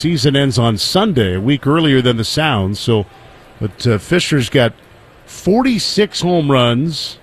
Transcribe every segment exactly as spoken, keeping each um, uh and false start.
Season ends on Sunday, a week earlier than the Sounds. So, but uh, Fisher's got forty-six home runs.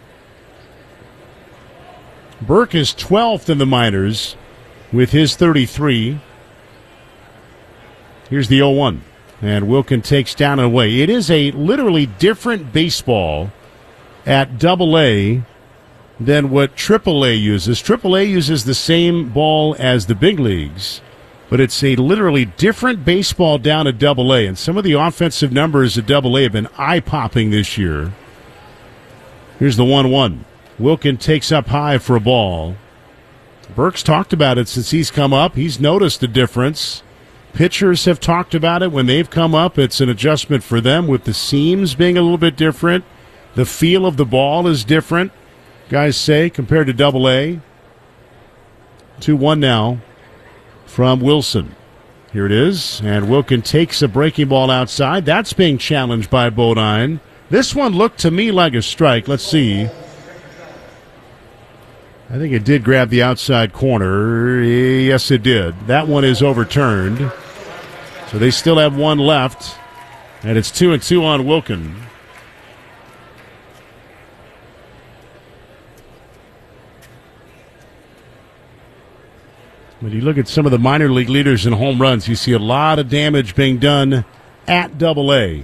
Burke is twelfth in the minors with his thirty-three. Here's the oh one. And Wilkin takes down and away. It is a literally different baseball at Double A than what Triple A uses. Triple A uses the same ball as the big leagues, but it's a literally different baseball down at Double A. And some of the offensive numbers at Double A have been eye-popping this year. Here's the one one. Wilkin takes up high for a ball. Burke's talked about it since he's come up. He's noticed the difference. Pitchers have talked about it when they've come up. It's an adjustment for them with the seams being a little bit different. The feel of the ball is different, guys say, compared to Double A. two one now from Wilson. Here it is, and Wilkin takes a breaking ball outside. That's being challenged by Bodine. This one looked to me like a strike. Let's see. I think it did grab the outside corner. Yes, it did. That one is overturned. So they still have one left, and it's two and two on Wilkin. When you look at some of the minor league leaders in home runs, you see a lot of damage being done at Double A.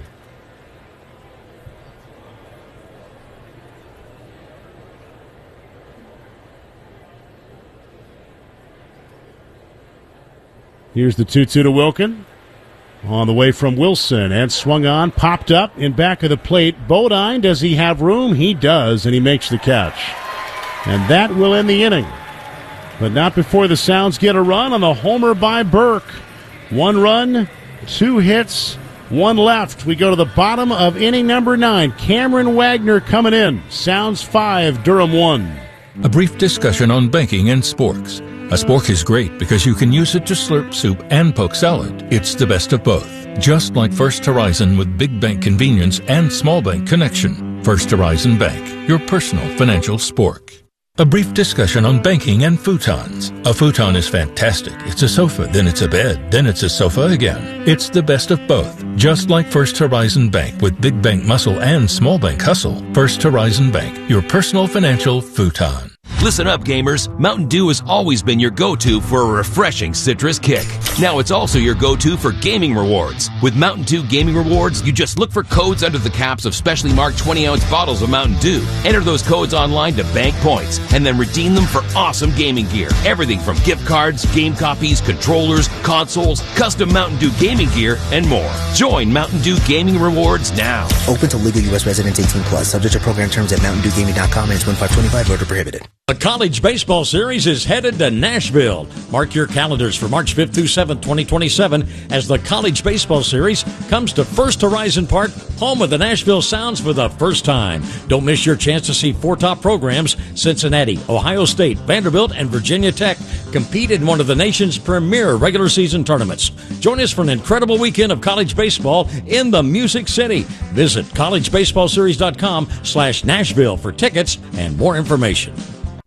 Here's the two two to Wilkin. On the way from Wilson, and swung on, popped up in back of the plate. Bodine, does he have room? He does, and he makes the catch. And that will end the inning. But not before the Sounds get a run on the homer by Burke. One run, two hits, one left. We go to the bottom of inning number nine. Cameron Wagner coming in. Sounds five, Durham one. A brief discussion on banking and sporks. A spork is great because you can use it to slurp soup and poke salad. It's the best of both. Just like First Horizon with big bank convenience and small bank connection. First Horizon Bank, your personal financial spork. A brief discussion on banking and futons. A futon is fantastic. It's a sofa, then it's a bed, then it's a sofa again. It's the best of both. Just like First Horizon Bank with big bank muscle and small bank hustle. First Horizon Bank, your personal financial futon. Listen up, gamers. Mountain Dew has always been your go-to for a refreshing citrus kick. Now it's also your go-to for gaming rewards. With Mountain Dew Gaming Rewards, you just look for codes under the caps of specially marked twenty-ounce bottles of Mountain Dew. Enter those codes online to bank points, and then redeem them for awesome gaming gear. Everything from gift cards, game copies, controllers, consoles, custom Mountain Dew gaming gear, and more. Join Mountain Dew Gaming Rewards now. Open to legal U S residents eighteen plus. Subject to program terms at mountain dew gaming dot com and it's one five twenty-five. Voter prohibited. The College Baseball Series is headed to Nashville. Mark your calendars for March fifth through seventh, twenty twenty-seven, as the College Baseball Series comes to First Horizon Park, home of the Nashville Sounds for the first time. Don't miss your chance to see four top programs. Cincinnati, Ohio State, Vanderbilt, and Virginia Tech compete in one of the nation's premier regular season tournaments. Join us for an incredible weekend of college baseball in the Music City. Visit college baseball series dot com slash Nashville for tickets and more information.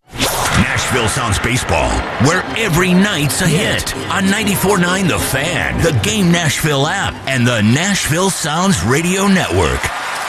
Nashville Sounds Baseball, where every night's a hit. On ninety-four point nine The Fan, the Game Nashville app, and the Nashville Sounds Radio Network.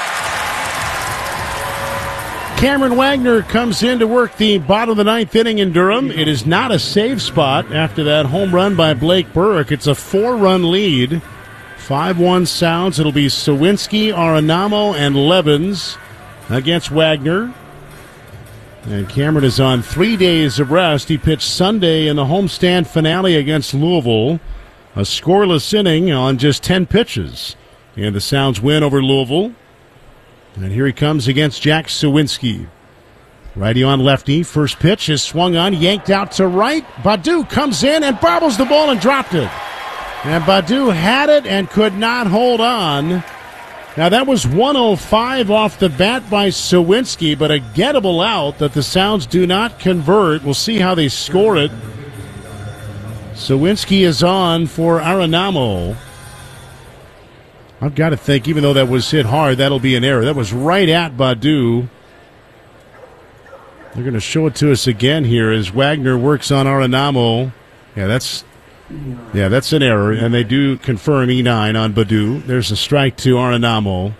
Cameron Wagner comes in to work the bottom of the ninth inning in Durham. It is not a save spot after that home run by Blake Burke. It's a four-run lead. five one Sounds. It'll be Sawinski, Arenamo, and Levens against Wagner. And Cameron is on three days of rest. He pitched Sunday in the homestand finale against Louisville. A scoreless inning on just ten pitches. And the Sounds win over Louisville. And here he comes against Jack Sawinski. Righty on lefty. First pitch is swung on, yanked out to right. Baddoo comes in and bobbles the ball and dropped it. And Baddoo had it and could not hold on. Now, that was one oh five off the bat by Sawinski, but a gettable out that the Sounds do not convert. We'll see how they score it. Sawinski is on for Arenamo. I've got to think, even though that was hit hard, that'll be an error. That was right at Baddoo. They're going to show it to us again here as Wagner works on Arenamo. Yeah, that's Yeah, that's an error, and they do confirm E nine on Baddoo. There's a strike to Arenamo.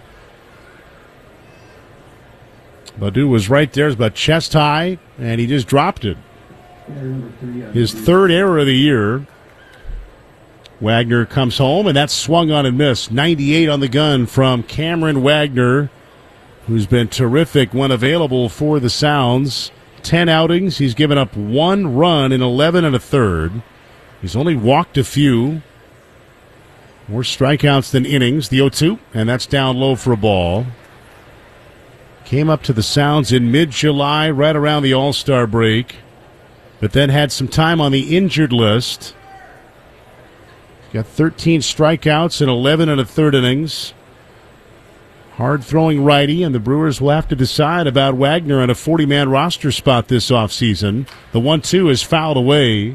Baddoo was right there, about chest high, and he just dropped it. His third error of the year. Wagner comes home, and that's swung on and missed. ninety-eight on the gun from Cameron Wagner, who's been terrific when available for the Sounds. Ten outings. He's given up one run in eleven and a third. He's only walked a few. More strikeouts than innings. The oh two, and that's down low for a ball. Came up to the Sounds in mid-July, right around the All-Star break, but then had some time on the injured list. Got thirteen strikeouts in eleven and a third innings. Hard-throwing righty, and the Brewers will have to decide about Wagner on a forty-man roster spot this offseason. The one two is fouled away.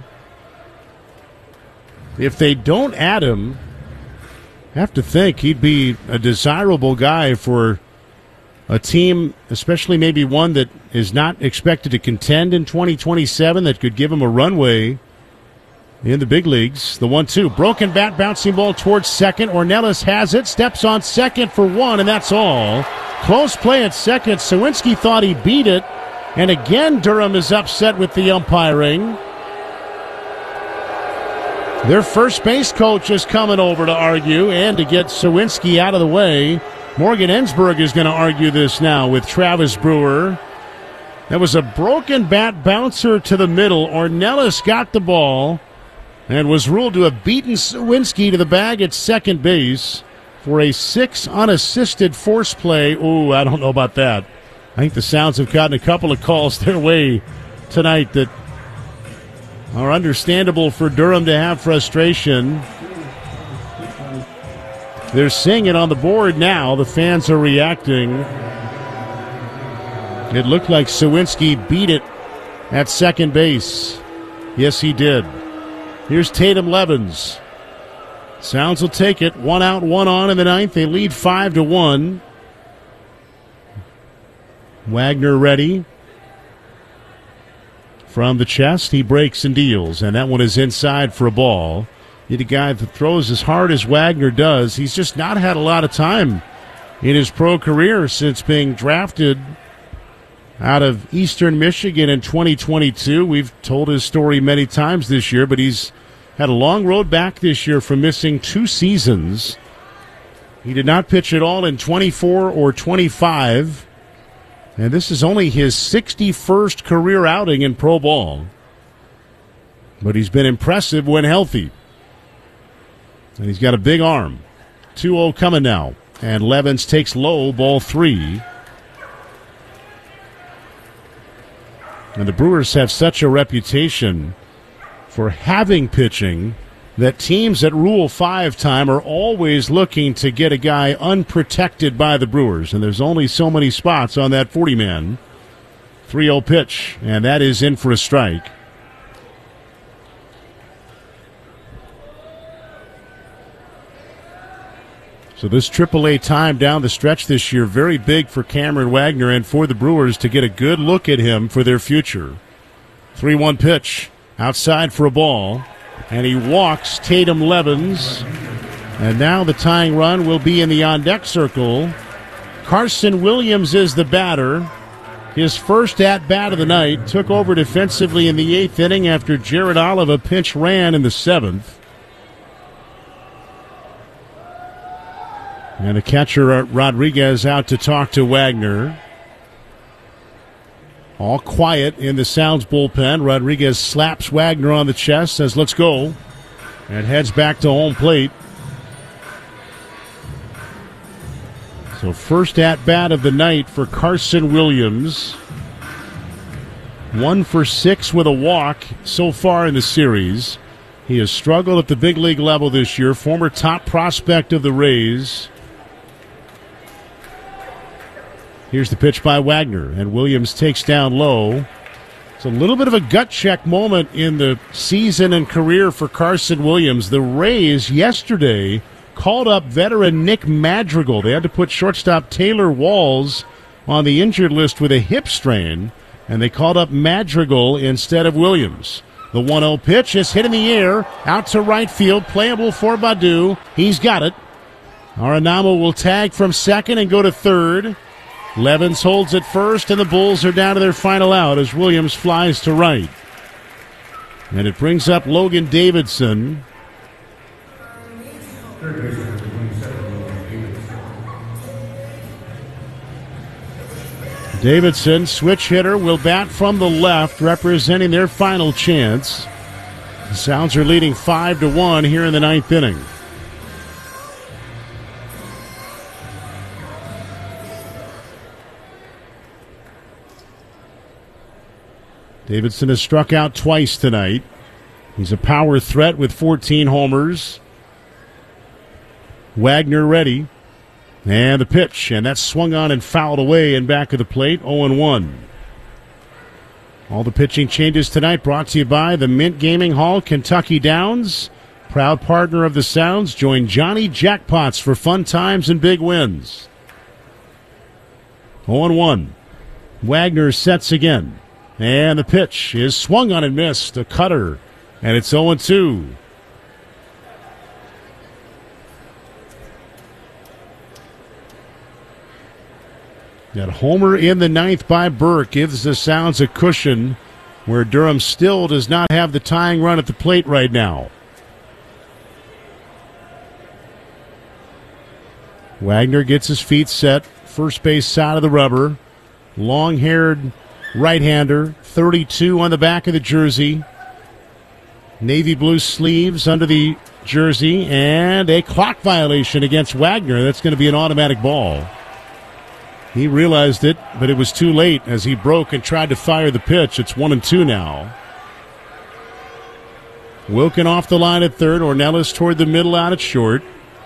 If they don't add him, I have to think he'd be a desirable guy for a team, especially maybe one that is not expected to contend in twenty twenty-seven, that could give him a runway in the big leagues. The one two. Broken bat, bouncing ball towards second. Ornelas has it. Steps on second for one, and that's all. Close play at second. Sawinski thought he beat it. And again, Durham is upset with the umpiring. Their first base coach is coming over to argue and to get Sawinski out of the way. Morgan Ensberg is going to argue this now with Travis Brewer. That was a broken bat bouncer to the middle. Ornelas got the ball and was ruled to have beaten Sawinski to the bag at second base for a six unassisted force play. Ooh, I don't know about that. I think the Sounds have gotten a couple of calls their way tonight that are understandable for Durham to have frustration. They're seeing it on the board now. The fans are reacting. It looked like Sawinski beat it at second base. Yes, he did. Here's Tatum Levens. Sounds will take it. One out, one on in the ninth. They lead five to one. Wagner ready. From the chest, he breaks and deals, and that one is inside for a ball. Need a guy that throws as hard as Wagner does. He's just not had a lot of time in his pro career since being drafted out of Eastern Michigan in twenty twenty-two. We've told his story many times this year, but he's had a long road back this year from missing two seasons. He did not pitch at all in twenty-four or twenty-five, and this is only his sixty-first career outing in pro ball. But he's been impressive when healthy. And he's got a big arm. two oh coming now. And Levens takes low, ball three. And the Brewers have such a reputation for having pitching that teams at Rule five time are always looking to get a guy unprotected by the Brewers. And there's only so many spots on that forty-man. three oh pitch, and that is in for a strike. So this triple A time down the stretch this year, very big for Cameron Wagner and for the Brewers to get a good look at him for their future. three one pitch, outside for a ball, and he walks Tatum Levens. And now the tying run will be in the on-deck circle. Carson Williams is the batter. His first at-bat of the night, took over defensively in the eighth inning after Jared Oliva pinch ran in the seventh. And the catcher, Rodriguez, out to talk to Wagner. All quiet in the Sounds bullpen. Rodriguez slaps Wagner on the chest, says, let's go, and heads back to home plate. So first at-bat of the night for Carson Williams. One for six with a walk so far in the series. He has struggled at the big league level this year. Former top prospect of the Rays. Here's the pitch by Wagner, and Williams takes down low. It's a little bit of a gut check moment in the season and career for Carson Williams. The Rays yesterday called up veteran Nick Madrigal. They had to put shortstop Taylor Walls on the injured list with a hip strain, and they called up Madrigal instead of Williams. The one oh pitch is hit in the air, out to right field, playable for Baddoo. He's got it. Arenamo will tag from second and go to third. Levens holds at first, and the Bulls are down to their final out as Williams flies to right. And it brings up Logan Davidson. Davidson, switch hitter, will bat from the left, representing their final chance. The Sounds are leading five to one here in the ninth inning. Davidson has struck out twice tonight. He's a power threat with fourteen homers. Wagner ready. And the pitch, and that's swung on and fouled away in back of the plate, oh and one. All the pitching changes tonight brought to you by the Mint Gaming Hall, Kentucky Downs. Proud partner of the Sounds. Join Johnny Jackpots for fun times and big wins. oh and one. Wagner sets again. And the pitch is swung on and missed. A cutter. And it's oh and two. That homer in the ninth by Burke gives the Sounds a cushion where Durham still does not have the tying run at the plate right now. Wagner gets his feet set. First base side of the rubber. Long-haired right-hander. thirty-two on the back of the jersey. Navy blue sleeves under the jersey. And a clock violation against Wagner. That's going to be an automatic ball. He realized it, but it was too late as he broke and tried to fire the pitch. It's one and two now. Wilken off the line at third. Ornelas toward the middle out at short.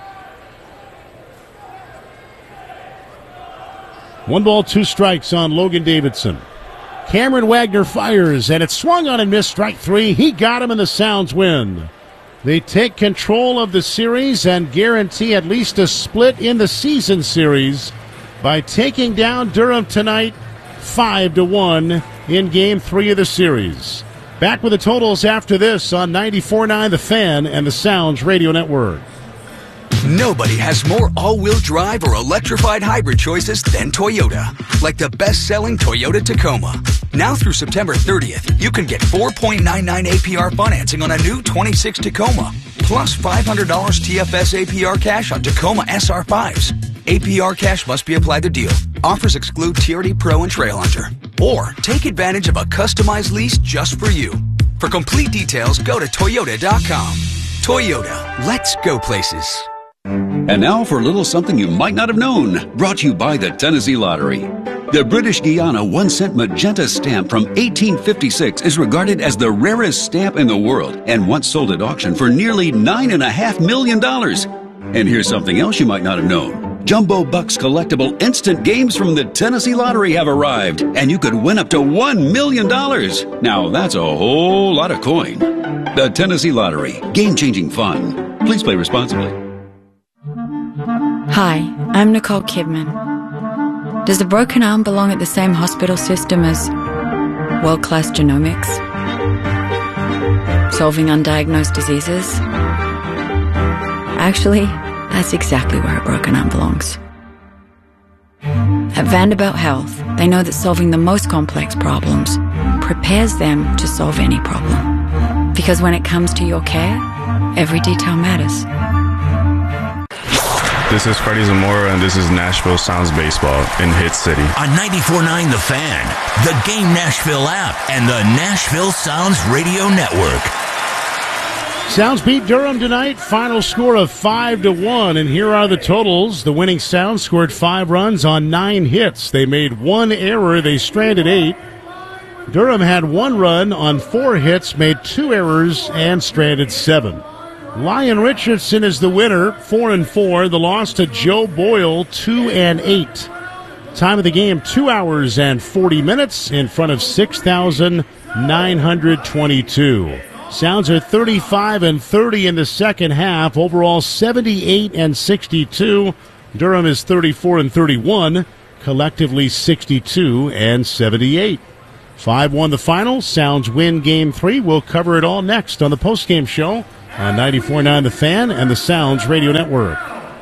One ball, two strikes on Logan Davidson. Cameron Wagner fires, and it's swung on and missed. Strike three. He got him, and the Sounds win. They take control of the series and guarantee at least a split in the season series by taking down Durham tonight five to one in game three of the series. Back with the totals after this on ninety-four point nine The Fan and the Sounds Radio Network. Nobody has more all-wheel drive or electrified hybrid choices than Toyota. Like the best-selling Toyota Tacoma. Now through September thirtieth, you can get four point nine nine A P R financing on a new twenty-six Tacoma. Plus five hundred dollars T F S A P R cash on Tacoma S R fives. A P R cash must be applied to deal. Offers exclude T R D Pro and Trail Hunter. Or take advantage of a customized lease just for you. For complete details, go to Toyota dot com. Toyota, let's go places. And now for a little something you might not have known, brought to you by the Tennessee Lottery. The British Guiana one-cent magenta stamp from eighteen fifty-six is regarded as the rarest stamp in the world and once sold at auction for nearly nine point five million dollars. And here's something else you might not have known. Jumbo Bucks collectible instant games from the Tennessee Lottery have arrived, and you could win up to one million dollars. Now that's a whole lot of coin. The Tennessee Lottery. Game-changing fun. Please play responsibly. Hi, I'm Nicole Kidman. Does the broken arm belong at the same hospital system as world-class genomics? Solving undiagnosed diseases? Actually, that's exactly where a broken arm belongs. At Vanderbilt Health, they know that solving the most complex problems prepares them to solve any problem. Because when it comes to your care, every detail matters. This is Freddie Zamora, and this is Nashville Sounds Baseball in Hit City. On ninety-four point nine The Fan, the Game Nashville app, and the Nashville Sounds Radio Network. Sounds beat Durham tonight. Final score of five to one, and here are the totals. The winning Sounds scored five runs on nine hits. They made one error. They stranded eight. Durham had one run on four hits, made two errors, and stranded seven. Lyon Richardson is the winner, four and four. The loss to Joe Boyle, two and eight. Time of the game, two hours and forty minutes in front of six thousand nine hundred twenty-two. Sounds are thirty-five and thirty in the second half. Overall, seventy-eight and sixty-two. Durham is thirty-four and thirty-one. Collectively, sixty-two and seventy-eight. five one the final. Sounds win game three. We'll cover it all next on the postgame show on ninety-four point nine The Fan and the Sounds Radio Network.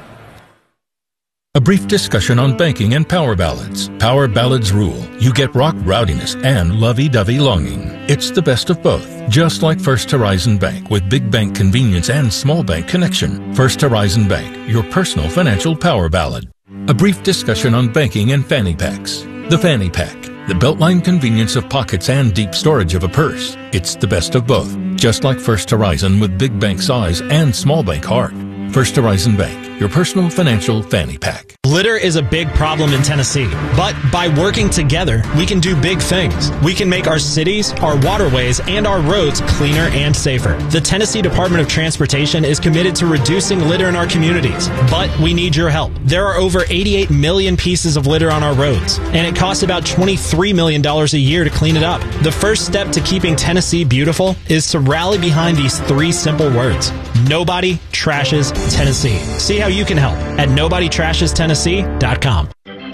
A brief discussion on banking and power ballads. Power ballads rule. You get rock rowdiness and lovey-dovey longing. It's the best of both. Just like First Horizon Bank with big bank convenience and small bank connection. First Horizon Bank, your personal financial power ballad. A brief discussion on banking and fanny packs. The fanny pack. The Beltline convenience of pockets and deep storage of a purse. It's the best of both. Just like First Horizon with big bank size and small bank heart. First Horizon Bank, your personal financial fanny pack. Litter is a big problem in Tennessee, but by working together, we can do big things. We can make our cities, our waterways, and our roads cleaner and safer. The Tennessee Department of Transportation is committed to reducing litter in our communities, but we need your help. There are over eighty-eight million pieces of litter on our roads, and it costs about twenty-three million dollars a year to clean it up. The first step to keeping Tennessee beautiful is to rally behind these three simple words. Nobody trashes Tennessee. See how you can help at nobody trashes tennessee dot com.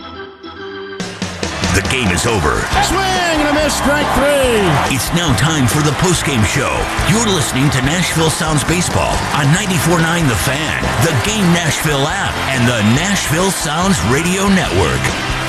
The game is over. Swing and a miss, strike three. It's now time for the postgame show. You're listening to Nashville Sounds Baseball on ninety-four point nine The Fan, the Game Nashville app, and the Nashville Sounds Radio Network.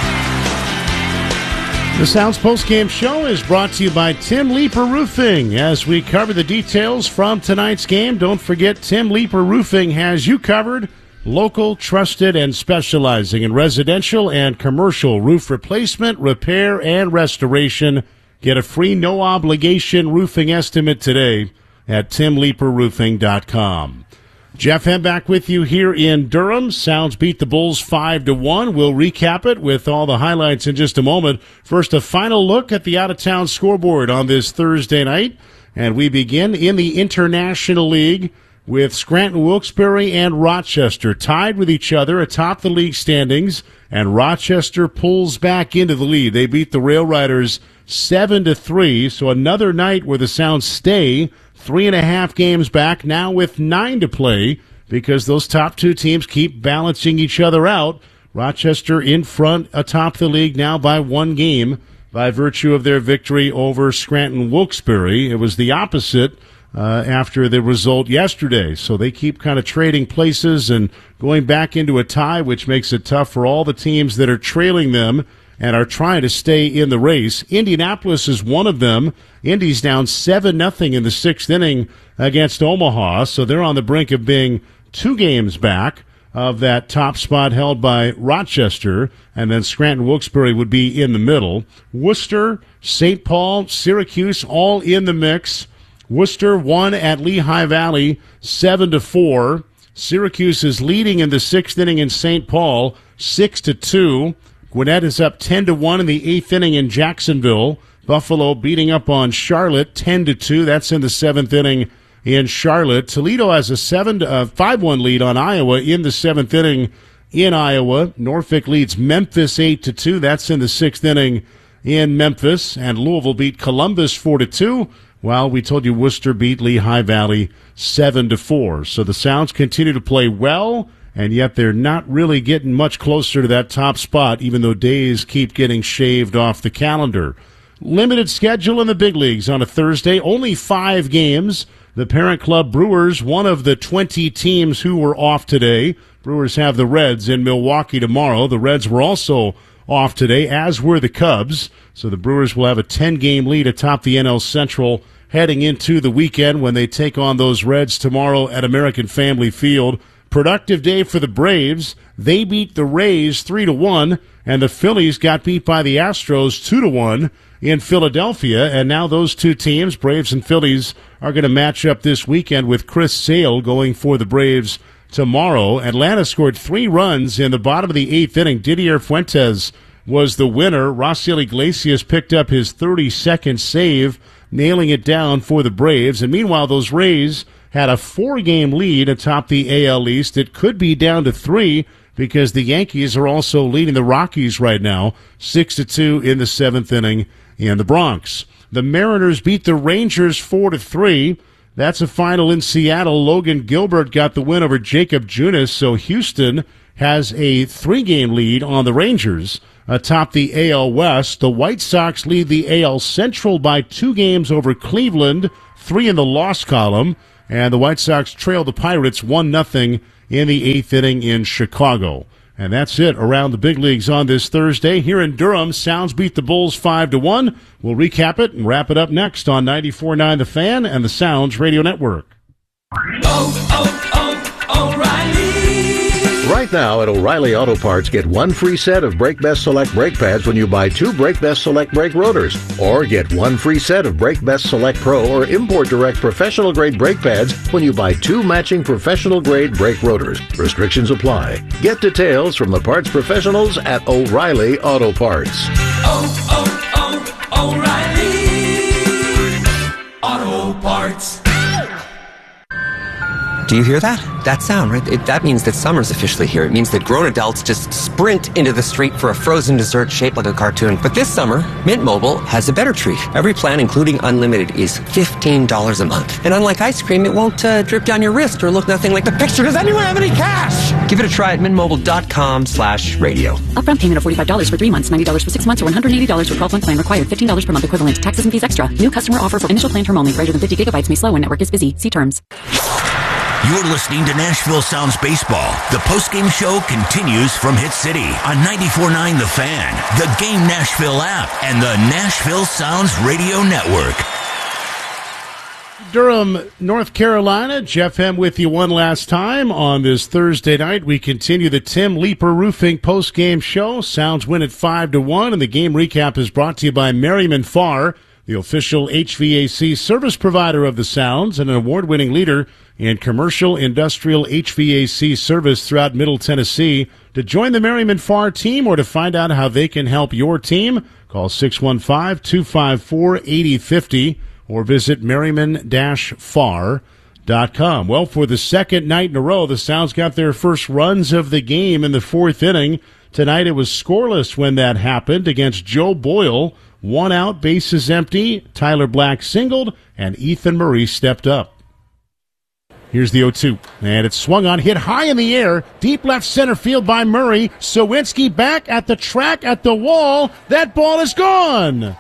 The Sounds postgame show is brought to you by Tim Leeper Roofing. As we cover the details from tonight's game, don't forget Tim Leeper Roofing has you covered. Local, trusted, and specializing in residential and commercial roof replacement, repair, and restoration. Get a free no-obligation roofing estimate today at tim leeper roofing dot com. Jeff Hem back with you here in Durham. Sounds beat the Bulls five to one. We'll recap it with all the highlights in just a moment. First, a final look at the out-of-town scoreboard on this Thursday night. And we begin in the International League with Scranton Wilkes-Barre and Rochester tied with each other atop the league standings. And Rochester pulls back into the lead. They beat the Rail Riders seven to three. So another night where the Sounds stay three and a half games back, now with nine to play, because those top two teams keep balancing each other out. Rochester in front atop the league now by one game by virtue of their victory over Scranton Wilkes-Barre. It was the opposite uh, after the result yesterday. So they keep kind of trading places and going back into a tie, which makes it tough for all the teams that are trailing them and are trying to stay in the race. Indianapolis is one of them. Indy's down seven nothing in the sixth inning against Omaha, so they're on the brink of being two games back of that top spot held by Rochester, and then Scranton Wilkes-Barre would be in the middle. Worcester, Saint Paul, Syracuse, all in the mix. Worcester won at Lehigh Valley seven to four. Syracuse is leading in the sixth inning in Saint Paul six to two. Gwinnett is up ten to one in the eighth inning in Jacksonville. Buffalo beating up on Charlotte ten to two. That's in the seventh inning in Charlotte. Toledo has a seven to, uh, five one lead on Iowa in the seventh inning in Iowa. Norfolk leads Memphis eight to two. That's in the sixth inning in Memphis. And Louisville beat Columbus four to two. While we told you Worcester beat Lehigh Valley seven to four. So the Sounds continue to play well, and yet they're not really getting much closer to that top spot, even though days keep getting shaved off the calendar. Limited schedule in the big leagues on a Thursday. Only five games. The parent club Brewers, one of the twenty teams who were off today. Brewers have the Reds in Milwaukee tomorrow. The Reds were also off today, as were the Cubs. So the Brewers will have a ten-game lead atop the N L Central heading into the weekend when they take on those Reds tomorrow at American Family Field. Productive day for the Braves. They beat the Rays three to one, and the Phillies got beat by the Astros two to one in Philadelphia. And now those two teams, Braves and Phillies, are going to match up this weekend with Chris Sale going for the Braves tomorrow. Atlanta scored three runs in the bottom of the eighth inning. Didier Fuentes was the winner. Raisel Iglesias picked up his thirty-second save, nailing it down for the Braves. And meanwhile, those Rays had a four-game lead atop the A L East. It could be down to three because the Yankees are also leading the Rockies right now, six to two in the seventh inning in the Bronx. The Mariners beat the Rangers four to three. That's a final in Seattle. Logan Gilbert got the win over Jacob Junis, so Houston has a three-game lead on the Rangers. atop the A L West. The White Sox lead the A L Central by two games over Cleveland, three in the loss column, and the White Sox trail the Pirates one nothing in the eighth inning in Chicago. And that's it around the big leagues on this Thursday. Here in Durham, Sounds beat the Bulls five to one. We'll recap it and wrap it up next on ninety-four point nine The Fan and the Sounds Radio Network. Oh, oh, oh, O'Reilly. Right now at O'Reilly Auto Parts, get one free set of Brake Best Select brake pads when you buy two Brake Best Select brake rotors. Or get one free set of Brake Best Select Pro or Import Direct professional grade brake pads when you buy two matching professional grade brake rotors. Restrictions apply. Get details from the parts professionals at O'Reilly Auto Parts. Oh, oh, oh, O'Reilly Auto Parts. Do you hear that? That sound, right? It, that means that summer's officially here. It means that grown adults just sprint into the street for a frozen dessert shaped like a cartoon. But this summer, Mint Mobile has a better treat. Every plan, including unlimited, is fifteen dollars a month. And unlike ice cream, it won't uh, drip down your wrist or look nothing like the picture. Does anyone have any cash? Give it a try at mintmobile.com slash radio. Upfront payment of forty-five dollars for three months, ninety dollars for six months, or one hundred eighty dollars for twelve-month plan required. fifteen dollars per month equivalent. Taxes and fees extra. New customer offer for initial plan term only. Greater than fifty gigabytes may slow when network is busy. See terms. You're listening to Nashville Sounds Baseball. The postgame show continues from Hit City on ninety-four point nine The Fan, the Game Nashville app, and the Nashville Sounds Radio Network. Durham, North Carolina. Jeff Hem with you one last time on this Thursday night. We continue the Tim Leeper Roofing postgame show. Sounds win at five to one, and the game recap is brought to you by Merriman Farr, the official H V A C service provider of the Sounds and an award-winning leader in commercial industrial H V A C service throughout Middle Tennessee. To join the Merriman Farr team or to find out how they can help your team, call six one five, two five four, eight zero five zero or visit merriman dash farr dot com. Well, for the second night in a row, the Sounds got their first runs of the game in the fourth inning. Tonight it was scoreless when that happened against Joe Boyle. One out, bases empty. Tyler Black singled, and Ethan Murray stepped up. Here's the oh two, and it's swung on, hit high in the air, deep left center field by Murray. Sawinski back at the track, at the wall. That ball is gone.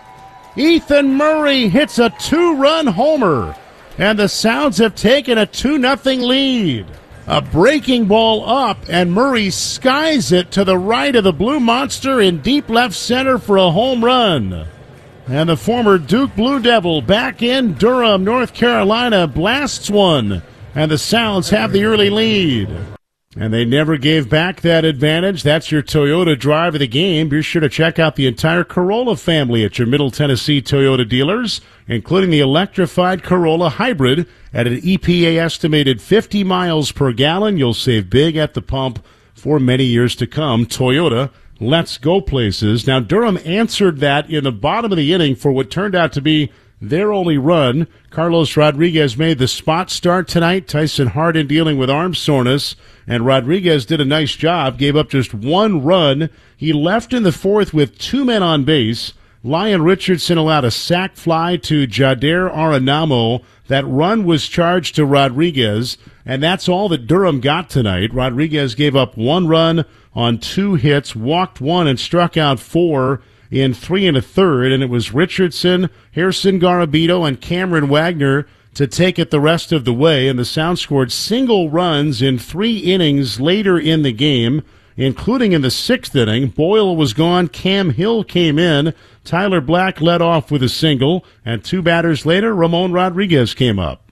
Ethan Murray hits a two-run homer, and the Sounds have taken a two nothing lead. A breaking ball up, and Murray skies it to the right of the Blue Monster in deep left center for a home run. And the former Duke Blue Devil back in Durham, North Carolina, blasts one, and the Sounds have the early lead. And they never gave back that advantage. That's your Toyota drive of the game. Be sure to check out the entire Corolla family at your Middle Tennessee Toyota dealers, including the electrified Corolla Hybrid at an E P A-estimated fifty miles per gallon. You'll save big at the pump for many years to come. Toyota, let's go places. Now, Durham answered that in the bottom of the inning for what turned out to be their only run. Carlos Rodriguez made the spot start tonight. Tyson Hardin dealing with arm soreness, and Rodriguez did a nice job, gave up just one run. He left in the fourth with two men on base. Lyon Richardson allowed a sac fly to Jader Arenamo. That run was charged to Rodriguez, and that's all that Durham got tonight. Rodriguez gave up one run on two hits, walked one, and struck out four in three and a third, and it was Richardson, Harrison Garabito, and Cameron Wagner to take it the rest of the way, and the Sounds scored single runs in three innings later in the game, including in the sixth inning. Boyle was gone, Cam Hill came in, Tyler Black led off with a single, and two batters later, Ramon Rodriguez came up.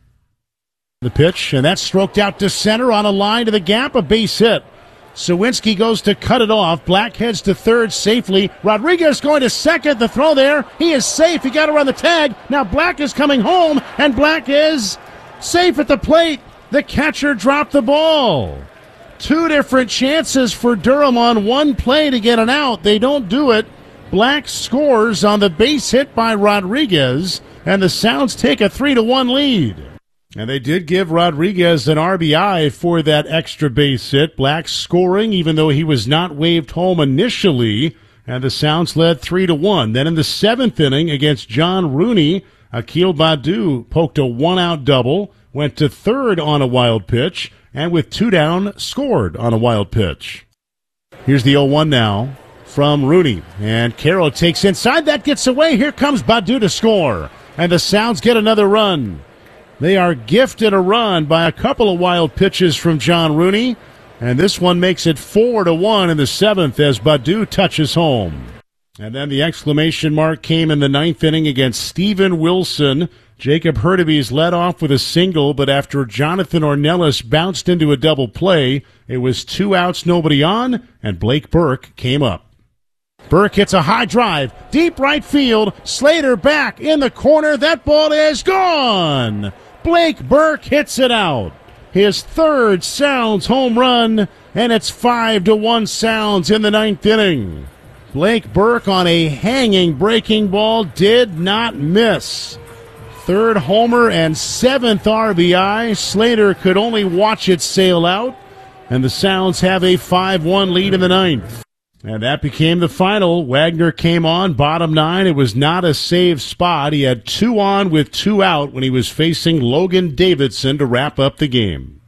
The pitch, and that's stroked out to center on a line to the gap, a base hit. Sawinski goes to cut it off. Black heads to third safely. Rodriguez going to second. The throw there. He is safe. He got around the tag. Now Black is coming home, and Black is safe at the plate. The catcher dropped the ball. Two different chances for Durham on one play to get an out. They don't do it. Black scores on the base hit by Rodriguez, and the Sounds take a three to one lead. And they did give Rodriguez an R B I for that extra base hit. Black scoring, even though he was not waved home initially, and the Sounds led three to one. Then in the seventh inning against John Rooney, Akil Badu poked a one-out double, went to third on a wild pitch, and with two down, scored on a wild pitch. Here's the oh one now. from Rooney. And Carroll takes inside. That gets away. Here comes Badu to score. And the Sounds get another run. They are gifted a run by a couple of wild pitches from John Rooney. And this one makes it four to one in the seventh as Badu touches home. And then the exclamation mark came in the ninth inning against Steven Wilson. Jacob Hurtubise led off with a single, but after Jonathan Ornelas bounced into a double play, it was two outs, nobody on, and Blake Burke came up. Burke hits a high drive, deep right field, Slater back in the corner, that ball is gone! Blake Burke hits it out. His third Sounds home run, and it's five to one Sounds in the ninth inning. Blake Burke on a hanging breaking ball did not miss. Third homer and seventh R B I. Slater could only watch it sail out, and the Sounds have a five one lead in the ninth. And that became the final. Wagner came on, bottom nine. It was not a save spot. He had two on with two out when he was facing Logan Davidson to wrap up the game.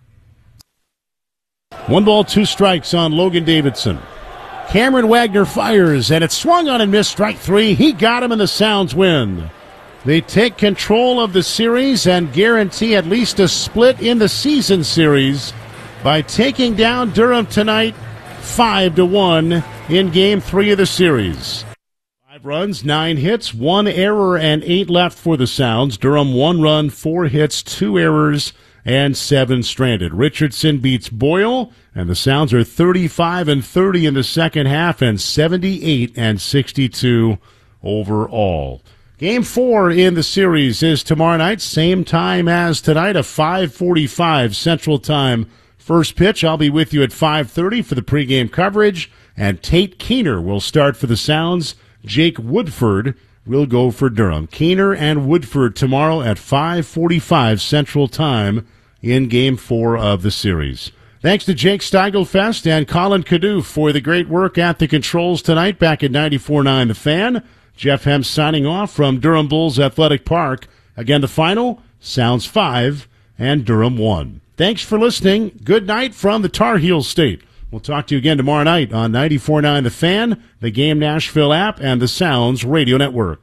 One ball, two strikes on Logan Davidson. Cameron Wagner fires, and it's swung on and missed, strike three. He got him, and the Sounds win. They take control of the series and guarantee at least a split in the season series by taking down Durham tonight five to one in game three of the series. Five runs, nine hits, one error, and eight left for the Sounds. Durham one run, four hits, two errors, and seven stranded. Richardson beats Boyle, and the Sounds are thirty-five and thirty in the second half and seventy-eight and sixty-two overall. Game four in the series is tomorrow night, same time as tonight, a five forty-five Central Time first pitch. I'll be with you at five thirty for the pregame coverage, and Tate Keener will start for the Sounds. Jake Woodford will go for Durham. Keener and Woodford tomorrow at five forty-five Central Time in Game four of the series. Thanks to Jake Steigelfest and Colin Kadoof for the great work at the controls tonight back at ninety-four point nine The Fan. Jeff Hem signing off from Durham Bulls Athletic Park. Again, the final, Sounds five and Durham one. Thanks for listening. Good night from the Tar Heel State. We'll talk to you again tomorrow night on ninety-four point nine The Fan, the Game Nashville app, and the Sounds Radio Network.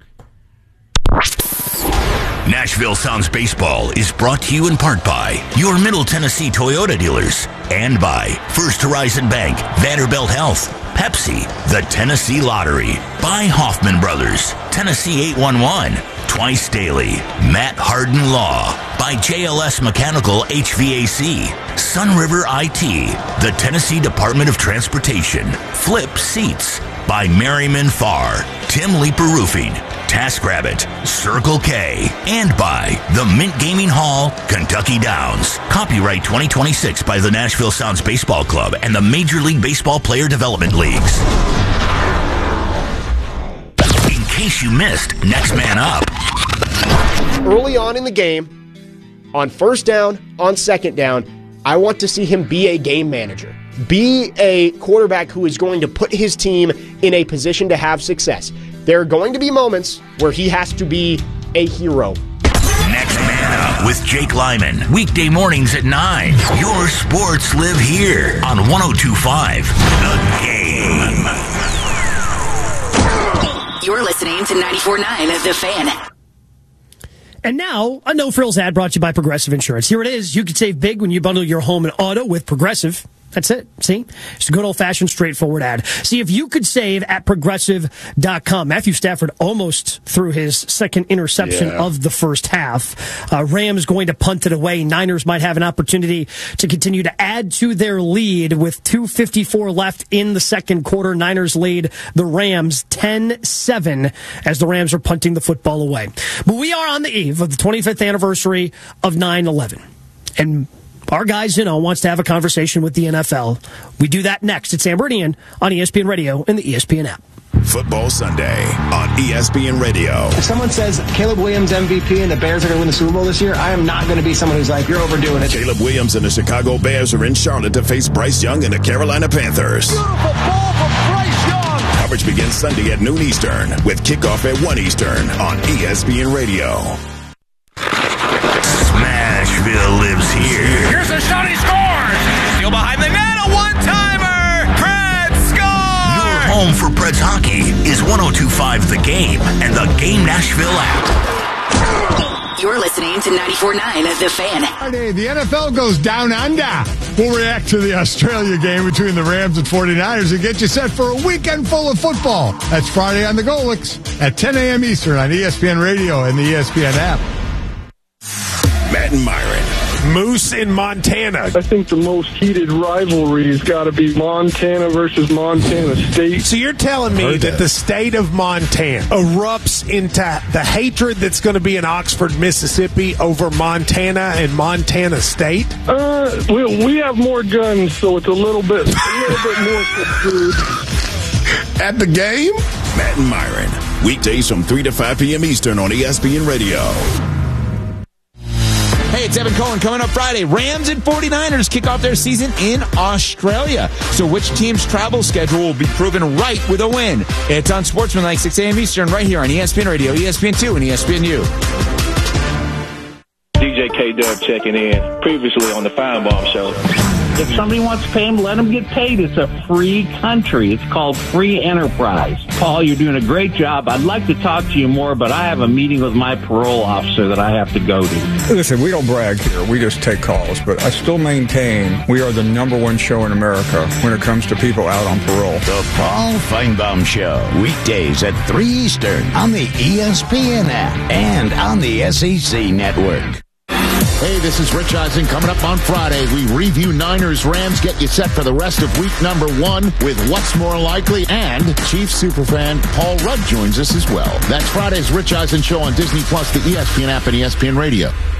Nashville Sounds Baseball is brought to you in part by your Middle Tennessee Toyota dealers and by First Horizon Bank, Vanderbilt Health, Pepsi, the Tennessee Lottery, by Hoffman Brothers, Tennessee eight one one, Twice Daily, Matt Harden Law, by J L S Mechanical H V A C, Sun River I T, the Tennessee Department of Transportation, Flip Seats, by Merriman Farr, Tim Leeper Roofing, TaskRabbit, Circle K, and by the Mint Gaming Hall, Kentucky Downs. Copyright twenty twenty-six by the Nashville Sounds Baseball Club and the Major League Baseball Player Development Leagues. In case you missed Next Man Up. Early on in the game, on first down, on second down, I want to see him be a game manager. Be a quarterback who is going to put his team in a position to have success. There are going to be moments where he has to be a hero. Next Man Up with Jake Lyman. Weekday mornings at nine. Your sports live here on one oh two point five The Game. You're listening to ninety-four point nine The Fan. And now, a no-frills ad brought to you by Progressive Insurance. Here it is. You can save big when you bundle your home and auto with Progressive. That's it. See? It's a good old-fashioned, straightforward ad. See if you could save at Progressive dot com. Matthew Stafford almost threw his second interception yeah. of the first half. Uh, Rams going to punt it away. Niners might have an opportunity to continue to add to their lead with two fifty-four left in the second quarter. Niners lead the Rams ten seven as the Rams are punting the football away. But we are on the eve of the twenty-fifth anniversary of nine eleven. And our guy Zeno wants to have a conversation with the N F L. We do that next. It's Sam Meridian on E S P N Radio and the E S P N app. Football Sunday on E S P N Radio. If someone says Caleb Williams M V P and the Bears are going to win the Super Bowl this year, I am not going to be someone who's like, you're overdoing it. Caleb Williams and the Chicago Bears are in Charlotte to face Bryce Young and the Carolina Panthers. Beautiful ball from Bryce Young. Coverage begins Sunday at noon Eastern with kickoff at one Eastern on E S P N Radio. Smashville lives here. Here's a shot, he scores! Still behind the net, a one-timer! Pred scores! You're home for Pred Live the Game and the Game Nashville app. You're listening to ninety-four point nine The Fan. Friday, the N F L goes down under. We'll react to the Australia game between the Rams and forty-niners and get you set for a weekend full of football. That's Friday on the Golix at ten a.m. Eastern on E S P N Radio and the E S P N app. Matt and Myron. Moose in Montana. I think the most heated rivalry has got to be Montana versus Montana State. So you're telling me that, that the state of Montana erupts into the hatred that's going to be in Oxford, Mississippi over Montana and Montana State? Uh, we, we have more guns, so it's a little bit, a little bit more subdued. At the game, Matt and Myron. Weekdays from three to five p.m. Eastern on E S P N Radio. Hey, it's Evan Cohen. Coming up Friday, Rams and forty-niners kick off their season in Australia. So which team's travel schedule will be proven right with a win? It's on Sportsmanlike, six a.m. Eastern, right here on E S P N Radio, E S P N two, and E S P N U. D J K-Dub checking in, previously on the Feinbaum Show. If somebody wants to pay them, let them get paid. It's a free country. It's called free enterprise. Paul, you're doing a great job. I'd like to talk to you more, but I have a meeting with my parole officer that I have to go to. Listen, we don't brag here. We just take calls. But I still maintain we are the number one show in America when it comes to people out on parole. The Paul Feinbaum Show. Weekdays at three Eastern on the E S P N app and on the S E C network. Hey, this is Rich Eisen. Coming up on Friday, we review Niners Rams, get you set for the rest of week number one with What's More Likely, and Chiefs superfan Paul Rudd joins us as well. That's Friday's Rich Eisen Show on Disney Plus, the E S P N app, and E S P N Radio.